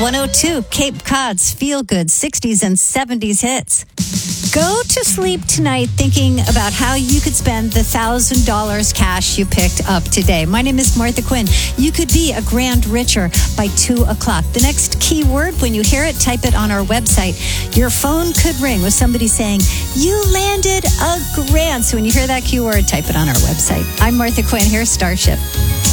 102, Cape Cod's feel-good 60s and 70s hits. Go to sleep tonight thinking about how you could spend the $1,000 cash you picked up today. My name is Martha Quinn. You could be a grand richer by 2 o'clock. The next key word, when you hear it, type it on our website. Your phone could ring with somebody saying, you landed a grand. So when you hear that keyword, type it on our website. I'm Martha Quinn. Here's Starship.